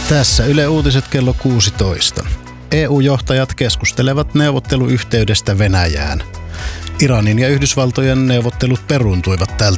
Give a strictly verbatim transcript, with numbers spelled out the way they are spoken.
Tässä Yle Uutiset kello kuusitoista. E U-johtajat keskustelevat neuvotteluyhteydestä Venäjään. Iranin ja Yhdysvaltojen neuvottelut peruuntuivat tältä